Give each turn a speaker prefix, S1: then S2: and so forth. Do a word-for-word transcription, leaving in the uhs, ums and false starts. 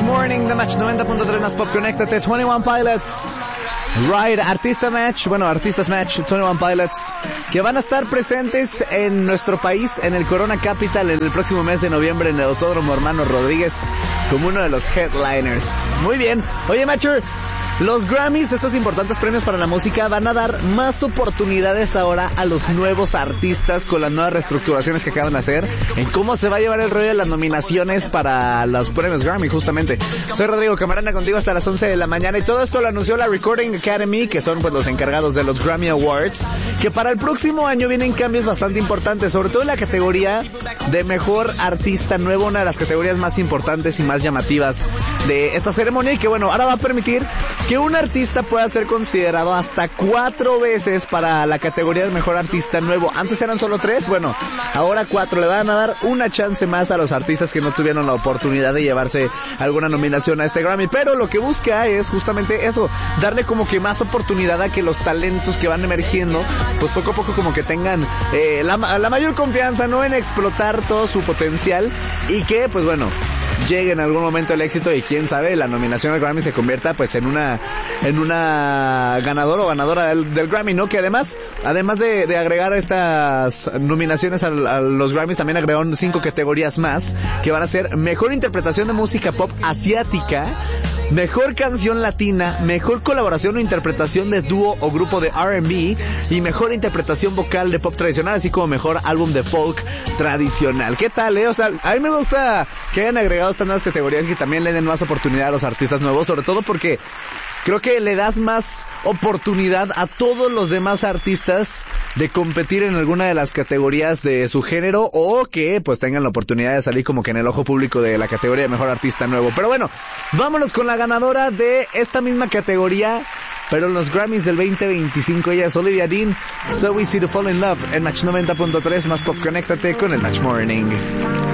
S1: Morning, The Match noventa punto tres más Pop, conéctate. veintiuno Pilots, Ride, Artista Match, bueno, Artistas Match, veintiuno Pilots, que van a estar presentes en nuestro país, en el Corona Capital, en el próximo mes de noviembre, en el Autódromo Hermano Rodríguez, como uno de los headliners. Muy bien. Oye, Matcher, los Grammys, estos importantes premios para la música, van a dar más oportunidades ahora a los nuevos artistas con las nuevas reestructuraciones que acaban de hacer en cómo se va a llevar el rollo de las nominaciones para los premios Grammy, justamente. Soy Rodrigo Camarena, contigo hasta las once de la mañana, y todo esto lo anunció la Recording Academy, que son pues los encargados de los Grammy Awards, que para el próximo año vienen cambios bastante importantes, sobre todo en la categoría de Mejor Artista Nuevo, una de las categorías más importantes y más llamativas de esta ceremonia, y que bueno, ahora va a permitir que un artista pueda ser considerado hasta cuatro veces para la categoría de Mejor Artista Nuevo. Antes eran solo tres, bueno, ahora cuatro. Le van a dar una chance más a los artistas que no tuvieron la oportunidad de llevarse alguna nominación a este Grammy, pero lo que busca es justamente eso, darle como que más oportunidad a que los talentos que van emergiendo, pues poco a poco como que tengan eh, la, la mayor confianza, ¿no?, en explotar todo su potencial, y que, pues bueno, llegue en algún momento el éxito, y quién sabe, la nominación al Grammy se convierta pues en una en una ganadora o ganadora del, del Grammy, ¿no? Que además además de, de agregar estas nominaciones a, a los Grammys, también agregaron cinco categorías más, que van a ser Mejor Interpretación de Música Pop Asiática, Mejor Canción Latina, Mejor Colaboración o Interpretación de Dúo o Grupo de R and B, y Mejor Interpretación Vocal de Pop Tradicional, así como Mejor Álbum de Folk Tradicional. ¿Qué tal, eh? O sea, a mí me gusta que hayan agregado estas nuevas categorías y que también le den más oportunidad a los artistas nuevos, sobre todo porque creo que le das más oportunidad a todos los demás artistas de competir en alguna de las categorías de su género, o que pues tengan la oportunidad de salir como que en el ojo público de la categoría de Mejor Artista Nuevo. Pero bueno, vámonos con la ganadora de esta misma categoría, pero en los Grammys del veinte veinticinco. Ella es Olivia Dean, So Easy to Fall in Love, en Match noventa punto tres más Pop. Conéctate con el Match Morning.